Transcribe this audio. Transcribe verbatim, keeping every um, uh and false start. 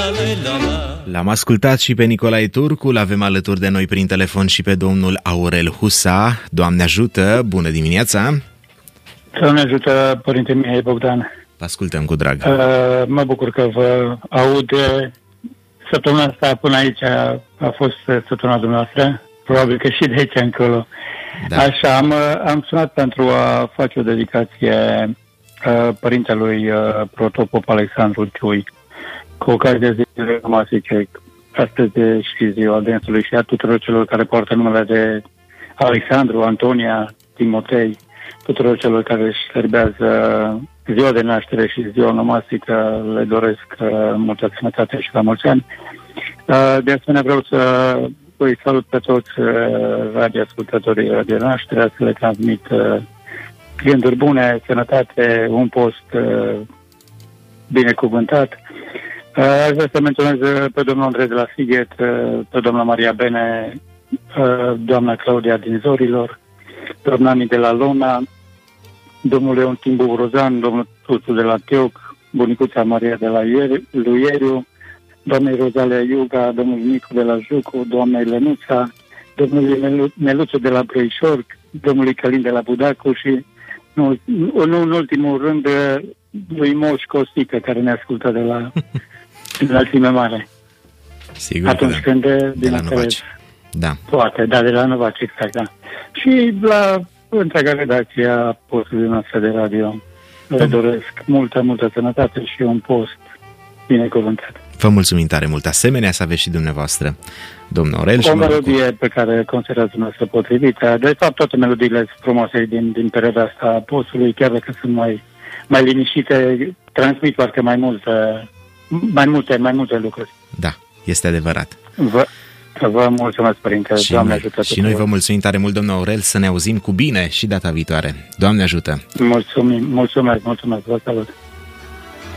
L-am ascultat și pe Nicolae Turcu, l-avem alături de noi prin telefon și pe domnul Aurel Husa. Doamne ajută, bună dimineața! Doamne ajută, Părinte Mihai Bogdan. Vă ascultăm cu drag. Uh, mă bucur că vă aud. Săptămâna asta până aici a, a fost săptămâna dumneavoastră, probabil că și de aici încolo. Da. Așa, am, am sunat pentru a face o dedicație uh, părintelui uh, protopop Alexandru Ciui, cu ocazia zilei masice, astăzi și ziua dânsului și a tuturor celor care poartă numele de Alexandru, Antonia, Timotei, tuturor celor care își serbează ziua de naștere și ziua onomastică, le doresc uh, multă sănătate și la mulți ani. Uh, de asemenea vreau să îi salut pe toți uh, radioascultătorii de naștere, să le transmit uh, gânduri bune, sănătate, un post uh, binecuvântat. Uh, aș vrea să menționez pe domnul Andrei de la Sighet, uh, pe doamna Maria Bene, uh, doamna Claudia din Zorilor, doamna Ani de la Lona, domnul Leon Timbu Rozan, domnul Tuțu de la Teoc, bunicuța Maria de la Luieriu, doamnei Rozalia Iuga, domnul Nicu de la Jucu, doamnei Lenuța, domnului Neluțu de la Brăișor, domnului Călin de la Budacu și, nu, nu în ultimul rând, lui Moș Costică, care ne ascultă de la Înălțime Mare. Sigur Atunci da. când de, de la Novaci. Da. Poate, da, de la Novaci, exact, da. Și la întreaga redacție a postului noastră de radio. Le doresc multă, multă sănătate și un post binecuvântat. Vă mulțumim tare mult. Asemenea să aveți și dumneavoastră, domnul Aurel. O melodie pe care considerați dumneavoastră potrivită. De fapt, toate melodiile sunt frumoase din, din perioada asta a postului, chiar dacă sunt mai, mai liniștite, transmit parcă mai multe, mai multe, mai multe lucruri. Da, este adevărat. Vă, vă mulțumesc, Părinte. Și Doamne noi, ajută. Și noi vă mulțumim tare mult, domnul Aurel, să ne auzim cu bine și data viitoare. Doamne ajută! Mulțumim, mulțumesc, mulțumesc, vă salut!